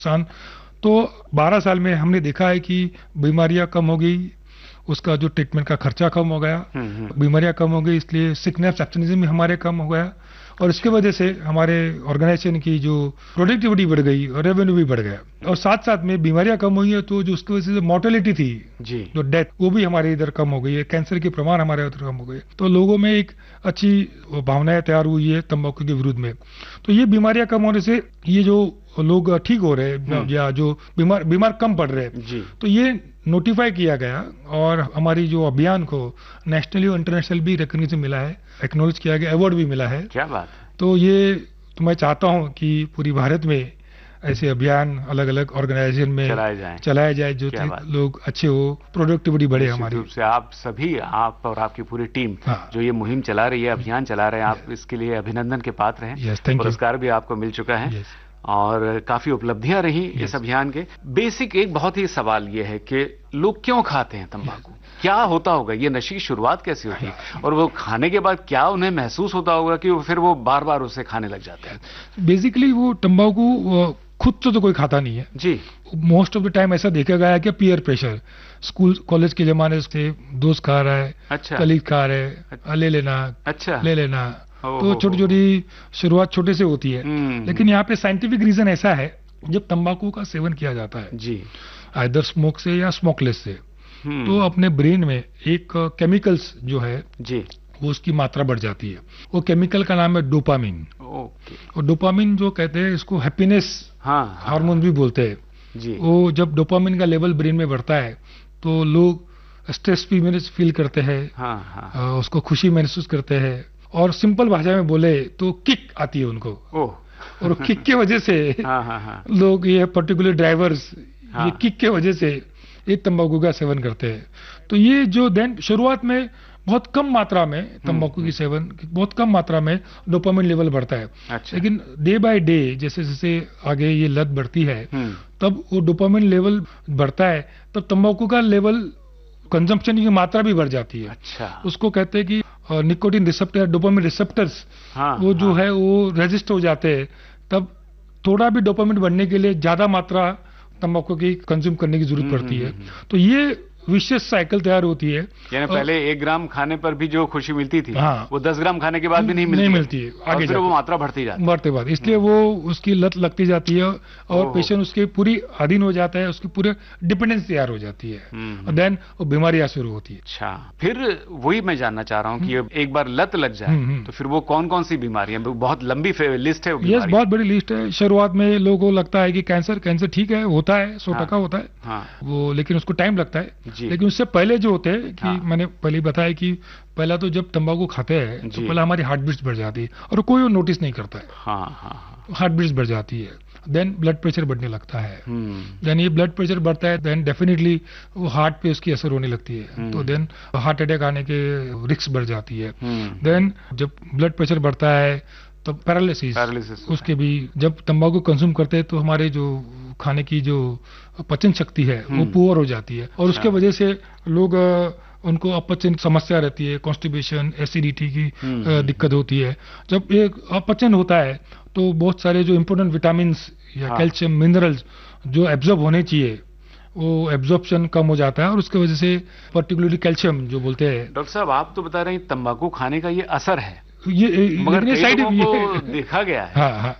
नुकसान। तो 12 साल में हमने देखा है कि बीमारियां कम हो गई, उसका जो ट्रीटमेंट का खर्चा कम हो गया, बीमारियां कम हो गई, इसलिए सिकनेस एब्सेंटिज्म भी हमारे कम हो गया, और इसके वजह से हमारे ऑर्गेनाइजेशन की जो प्रोडक्टिविटी बढ़ गई और रेवेन्यू भी बढ़ गया। और साथ साथ में बीमारियां कम हुई है तो जो उसकी वजह से मोर्टेलिटी थी जी, जो डेथ, वो भी हमारे इधर कम हो गई है, कैंसर के प्रमाण हमारे उधर कम हो गए। तो लोगों में एक अच्छी भावनाएं तैयार हुई है तंबाकू के विरुद्ध में। तो ये बीमारियां कम होने से ये जो लोग ठीक हो रहे हैं या जो बीमार कम पड़ रहे हैं, तो ये नोटिफाई किया गया और हमारी जो अभियान को नेशनली और इंटरनेशनल भी रिकॉग्निशन मिला है, एक्नॉलेज किया गया, अवार्ड भी मिला है। क्या बात है। तो ये तो मैं चाहता हूं कि पूरी भारत में ऐसे अभियान अलग अलग ऑर्गेनाइजेशन में चलाए जाए जो लोग अच्छे हो, प्रोडक्टिविटी बढ़े हमारी। रूप से आप सभी, आप और आपकी पूरी टीम जो ये मुहिम चला रही है, अभियान चला रहे हैं, आप इसके लिए अभिनंदन के पात्र हैं। पुरस्कार भी आपको मिल चुका है और काफी उपलब्धियां रही इस अभियान के। बेसिक एक बहुत ही सवाल ये है कि लोग क्यों खाते हैं तंबाकू? क्या होता होगा? ये नशे की शुरुआत कैसे होती है और वो खाने के बाद क्या उन्हें महसूस होता होगा कि फिर वो बार बार उसे खाने लग जाते हैं? बेसिकली वो तंबाकू खुद तो कोई खाता नहीं है जी। मोस्ट ऑफ द टाइम ऐसा देखा गया है कि पीयर प्रेशर, स्कूल कॉलेज के जमाने से दोस्त खा रहा है, अच्छा, कलीग खा रहे हैं, ले लेना, अच्छा ले लेना। तो छोटी छोटी शुरुआत छोटे से होती है। लेकिन यहाँ पे साइंटिफिक रीजन ऐसा है, जब तंबाकू का सेवन किया जाता है जी, आइदर स्मोक से या स्मोकलेस से, तो अपने ब्रेन में एक केमिकल्स जो है जी, वो उसकी मात्रा बढ़ जाती है। वो केमिकल का नाम है डोपामिन। और डोपामिन जो कहते हैं इसको हैप्पीनेस हार्मोन भी बोलते हैं जी। वो जब डोपामिन का लेवल ब्रेन में बढ़ता है तो लोग स्ट्रेस भी फील करते हैं, उसको खुशी महसूस करते हैं, और सिंपल भाषा में बोले तो किक आती है उनको। और किक के वजह से लोग, ये पर्टिकुलर ड्राइवर्स, ये किक के वजह से ये तंबाकू का सेवन करते हैं। तो ये जो देन शुरुआत में बहुत कम मात्रा में तंबाकू की सेवन, बहुत कम मात्रा में डोपामिन लेवल बढ़ता है। अच्छा। लेकिन डे बाय डे जैसे जैसे आगे ये लत बढ़ती है तब वो डोपामिन लेवल बढ़ता है, तब तंबाकू का लेवल, कंजम्पशन की मात्रा भी बढ़ जाती है। अच्छा। उसको कहते हैं कि निकोटिन रिसेप्टर, डोपामिन रिसेप्टर्स वो जो है वो रेजिस्ट हो जाते हैं। तब थोड़ा भी डोपामिन बढ़ने के लिए ज्यादा मात्रा तंबाकू की कंज्यूम करने की जरूरत पड़ती है। तो ये विशेष साइकिल तैयार होती है। यानी पहले 1 ग्राम खाने पर भी जो खुशी मिलती थी, वो 10 ग्राम खाने के बाद भी नहीं मिलती है। आगे फिर वो मात्रा बढ़ती जाती है, बढ़ते बाद, इसलिए वो उसकी लत लगती जाती है और पेशेंट उसके पूरी अधीन हो जाता है, उसकी पूरे डिपेंडेंस तैयार हो जाती है, और देन वो बीमारियां शुरू होती है। अच्छा, फिर वही मैं जानना चाह रहा हूँ कि एक बार लत लग जाए तो फिर वो कौन कौन सी बीमारियां? बहुत लंबी लिस्ट है। यस, बहुत बड़ी लिस्ट है। शुरुआत में लोगों को लगता है कि कैंसर ठीक है, होता है, 100% होता है वो, लेकिन उसको टाइम लगता है। लेकिन उससे पहले जो होते हैं कि मैंने पहले बताया कि पहला तो जब तंबाकू खाते हैं तो पहले हमारी हार्ट बीट्स बढ़ जाती है और कोई नोटिस नहीं करता है। हार्ट बीट्स बढ़ जाती है, देन ब्लड प्रेशर बढ़ने लगता है। देन ये ब्लड प्रेशर बढ़ता है, देन डेफिनेटली वो हार्ट पे उसकी असर होने लगती है, तो देन हार्ट अटैक आने के रिस्क बढ़ जाती है। देन जब ब्लड प्रेशर बढ़ता है तो पैरालिसिस उसके भी, जब तंबाकू कंज्यूम करते हैं तो हमारे जो खाने की जो पचन शक्ति है वो पुअर हो जाती है, और उसके वजह से लोग, उनको अपचन समस्या रहती है, कॉन्स्टिपेशन, एसिडिटी की दिक्कत होती है। जब ये अपचन होता है तो बहुत सारे जो इंपोर्टेंट विटामिन या कैल्शियम, मिनरल्स जो एब्जॉर्ब होने चाहिए वो एब्जॉर्प्शन कम हो जाता है, और उसके वजह से पर्टिकुलरली कैल्शियम जो बोलते हैं। डॉक्टर साहब, आप तो बता रहे हैं तंबाकू खाने का ये असर है, मगर कई लोगों को देखा गया है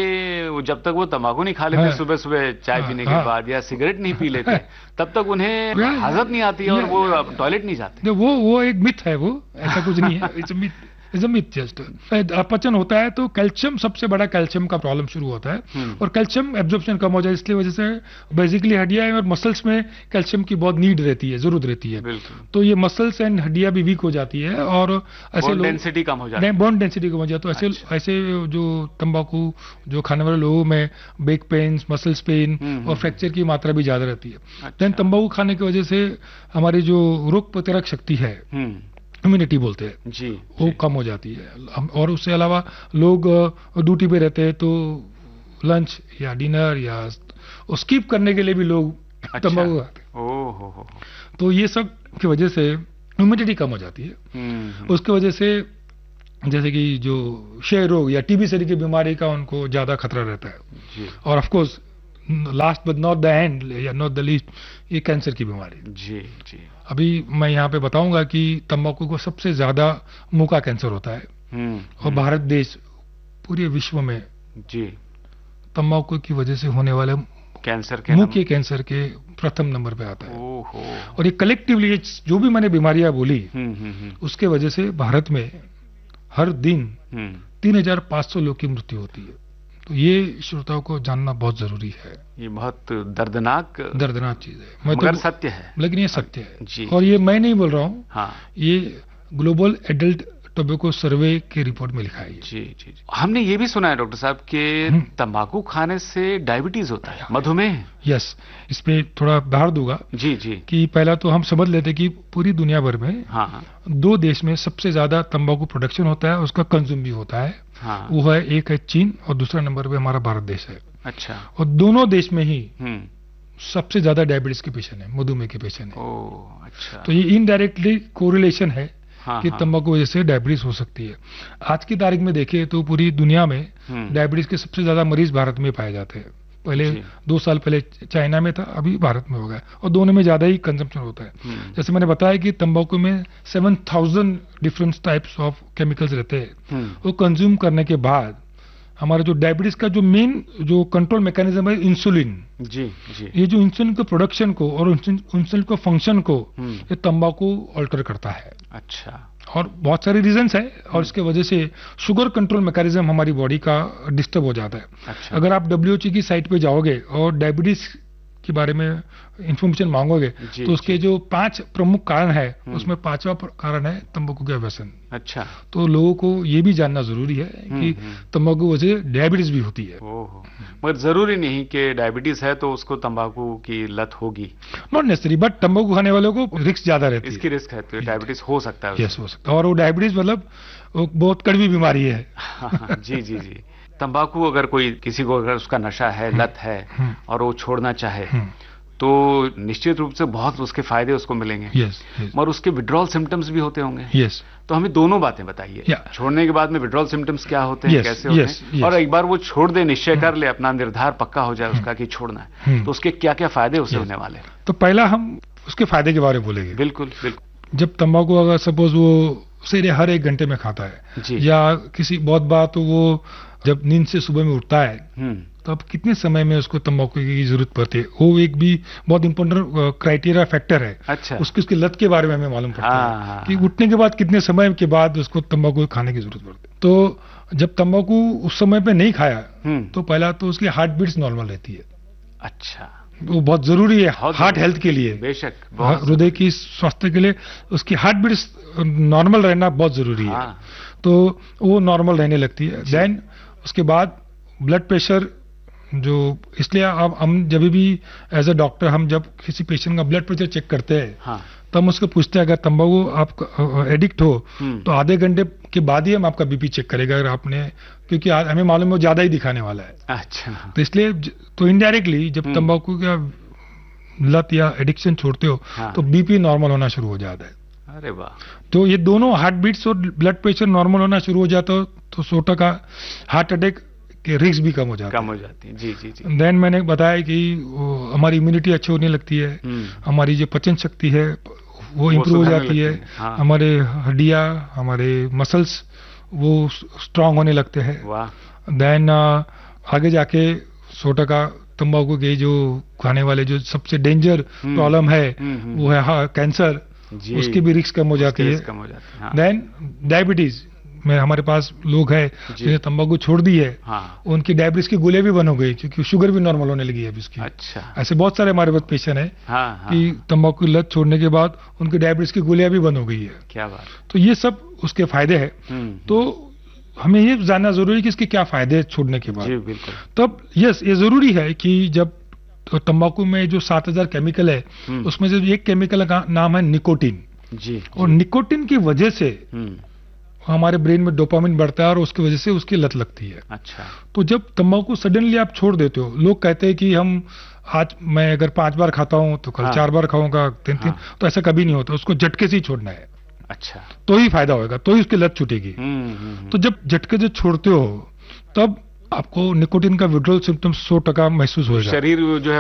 कि जब तक वो तंबाकू नहीं खा लेते सुबह सुबह चाय पीने के बाद, या सिगरेट नहीं पी लेते, तब तक उन्हें हजम नहीं आती और वो टॉयलेट नहीं जाते। वो एक मिथ है, वो ऐसा कुछ नहीं है, इट्स अ मिथ। जस्ट अपचन होता है तो कैल्शियम, सबसे बड़ा कैल्शियम का प्रॉब्लम शुरू होता है, और कैल्शियम एब्जॉर्प्शन कम हो जाए, इसलिए वजह से बेसिकली हड्डियां और मसल्स में कैल्शियम की बहुत नीड रहती है, जरूरत रहती है। तो ये मसल्स एंड हड्डियां भी वीक हो जाती है, और ऐसे बोन डेंसिटी कम हो जाती है, बोन डेंसिटी कम हो जाती है। तो ऐसे जो तंबाकू जो खाने वाले लोगों में बैक पेन, मसल्स पेन और फ्रैक्चर की मात्रा भी ज्यादा रहती है। देन तंबाकू खाने की वजह से हमारी जो रोग प्रतिरोधक शक्ति है, इम्यूनिटी बोलते हैं जी, वो कम हो जाती है। और उससे अलावा लोग ड्यूटी पे रहते हैं तो लंच या डिनर या स्किप करने के लिए भी लोग तंबाकू खाते हैं। तो ये सब की वजह से इम्यूनिटी कम हो जाती है। उसकी वजह से जैसे कि जो क्षय रोग या टीबी से की बीमारी का उनको ज्यादा खतरा रहता है। और of course last but not the end या नॉट द लीस्ट, ये कैंसर की बीमारी। जी जी। अभी मैं यहाँ पे बताऊंगा कि तंबाकू को सबसे ज्यादा मुंह का कैंसर होता है और भारत देश पूरे विश्व में जी तंबाकू की वजह से होने वाले कैंसर के मुंह के कैंसर के प्रथम नंबर पे आता है। और ये कलेक्टिवली जो भी मैंने बीमारियां बोली उसके वजह से भारत में हर दिन 3,500 लोग की मृत्यु होती है। तो ये श्रोताओं को जानना बहुत जरूरी है। ये बहुत दर्दनाक चीज है, मगर सत्य है। लेकिन ये सत्य है और ये मैं नहीं बोल रहा हूँ। हाँ। ये ग्लोबल एडल्ट टोबैको सर्वे के रिपोर्ट में लिखा है। जी जी जी। हमने ये भी सुना है डॉक्टर साहब कि तंबाकू खाने से डायबिटीज होता है, मधुमेह। यस, इस पे थोड़ा बाहर दूंगा। जी जी। कि पहला तो हम समझ लेते कि पूरी दुनिया भर में हाँ 2 देश में सबसे ज्यादा तंबाकू प्रोडक्शन होता है, उसका कंज्यूम भी होता है। हाँ। वो है, एक है चीन और दूसरा नंबर पे हमारा भारत देश है। अच्छा। और दोनों देश में ही सबसे ज्यादा डायबिटीज के पेशेंट है, मधुमेह के पेशेंट है। ओह अच्छा। तो ये इनडायरेक्टली कोरिलेशन है कि हाँ। तंबाकू वजह से डायबिटीज हो सकती है। आज की तारीख में देखें तो पूरी दुनिया में डायबिटीज के सबसे ज्यादा मरीज भारत में पाए जाते हैं। पहले 2 साल पहले चाइना में था, अभी भारत में हो गया और दोनों में ज्यादा ही कंजम्पशन होता है। जैसे मैंने बताया कि तंबाकू में 7,000 डिफरेंट टाइप्स ऑफ केमिकल्स रहते हैं। वो कंज्यूम करने के बाद हमारा जो डायबिटीज का जो मेन जो कंट्रोल मैकेनिज्म है इंसुलिन। जी जी। ये जो इंसुलिन के प्रोडक्शन को और इंसुलिन के फंक्शन को ये तंबाकू अल्टर करता है। अच्छा। और बहुत सारे रीजंस है और इसके वजह से शुगर कंट्रोल मैकेनिज्म हमारी बॉडी का डिस्टर्ब हो जाता है। अच्छा। अगर आप WHO की साइट पे जाओगे और डायबिटीज के बारे में इंफॉर्मेशन मांगोगे तो उसके जो 5 प्रमुख कारण है उसमें 5वां कारण है तंबाकू का व्यसन। अच्छा। तो लोगों को ये भी जानना जरूरी है कि तंबाकू वजह से डायबिटीज भी होती है। मगर जरूरी नहीं कि डायबिटीज है तो उसको तंबाकू की लत होगी, नॉट नेसेसरी, बट तंबाकू खाने वालों को रिस्क ज्यादा रहती है। इसकी रिस्क है तो डायबिटीज हो सकता है। यस, हो सकता है। और वो डायबिटीज मतलब बहुत कड़वी बीमारी है। जी जी जी। तंबाकू अगर कोई किसी को अगर उसका नशा है, लत है और वो छोड़ना चाहे तो निश्चित रूप से बहुत उसके फायदे उसको मिलेंगे। और उसके विड्रॉल सिम्टम्स भी होते होंगे। तो हमें दोनों बातें बताइए। छोड़ने के बाद में विड्रॉल सिम्टम्स क्या होते हैं, कैसे होते हैं, और एक बार वो छोड़ दे, निश्चय कर ले, अपना निर्धार पक्का हो जाए उसका कि छोड़ना है, तो उसके क्या क्या फायदे उसे होने वाले हैं। तो पहला हम उसके फायदे के बारे में बोलेंगे। बिल्कुल बिल्कुल। जब तंबाकू अगर सपोज वो सिर्फ हर 1 घंटे में खाता है या किसी बहुत बार तो वो जब नींद से सुबह में उठता है तो अब कितने समय में उसको तंबाकू की जरूरत पड़ती है, वो एक भी बहुत इंपॉर्टेंट क्राइटेरिया फैक्टर है। अच्छा। उसकी लत के बारे में हमें मालूम पड़ता है कि उठने के बाद कितने समय के बाद उसको तंबाकू खाने की जरूरत पड़ती है। तो जब तंबाकू उस समय पे नहीं खाया तो पहला तो उसकी हार्ट बीट्स नॉर्मल रहती है। अच्छा। वो बहुत जरूरी है हार्ट हेल्थ के लिए। बेशक, हृदय की स्वास्थ्य के लिए उसकी हार्ट बीट्स नॉर्मल रहना बहुत जरूरी है। तो वो नॉर्मल रहने लगती है। देन उसके बाद ब्लड प्रेशर, जो इसलिए अब हम जब भी एज अ डॉक्टर हम जब किसी पेशेंट का ब्लड प्रेशर चेक करते हैं तो हम उसको पूछते हैं अगर तंबाकू आप एडिक्ट हो तो आधे घंटे के बाद ही हम आपका बीपी चेक करेगा अगर आपने, क्योंकि हमें मालूम है वो ज्यादा ही दिखाने वाला है। अच्छा। तो इसलिए तो इनडायरेक्टली जब तंबाकू का लत या एडिक्शन छोड़ते हो तो बीपी नॉर्मल होना शुरू हो जाता है। अरे वाह। तो ये दोनों हार्ट बीट्स और ब्लड प्रेशर नॉर्मल होना शुरू हो जाता है तो 100% हार्ट अटैक के रिस्क भी कम हो जाती है। जी जी जी। देन मैंने बताया कि हमारी इम्यूनिटी अच्छी होने लगती है, हमारी जो पाचन शक्ति है वो इम्प्रूव हो जाती है। हमारे हड्डियां, हमारे मसल्स वो स्ट्रांग होने लगते हैं। देन आगे जाके 100% तंबाकू के जो खाने वाले जो सबसे डेंजर प्रॉब्लम है वो है कैंसर, उसकी भी रिस्क कम हो जाती है। देन डायबिटीज में हमारे पास लोग हैं जिन्हें तंबाकू छोड़ दी है, उनकी डायबिटीज की गोलियां भी बंद हो गई क्योंकि शुगर भी नॉर्मल होने लगी है अभी उसकी। अच्छा। ऐसे बहुत सारे हमारे पास पेशेंट है कि तंबाकू की लत छोड़ने के बाद उनकी डायबिटीज की गोलियां भी बंद हो गई है। क्या बात। तो ये सब उसके फायदे है। तो हमें ये जानना जरूरी है कि इसके क्या फायदे है छोड़ने के बाद। तब यस, ये जरूरी है कि जब तंबाकू में जो 7,000 केमिकल है उसमें से एक केमिकल का नाम है निकोटीन। और निकोटीन की वजह से हमारे ब्रेन में डोपामिन बढ़ता है और उसकी वजह से उसकी लत लगती है। अच्छा। तो जब तंबाकू सडनली आप छोड़ देते हो, लोग कहते हैं कि हम आज मैं अगर 5 बार खाता हूं तो कल 4 बार खाऊंगा, 3, तो ऐसा कभी नहीं होता, उसको झटके से ही छोड़ना है। अच्छा। तो ही फायदा होगा, तो ही उसकी लत छूटेगी। तो जब झटके से छोड़ते हो तब आपको निकोटिन का विड्रॉल सिम्टम्स 100% महसूस होगा। शरीर जो है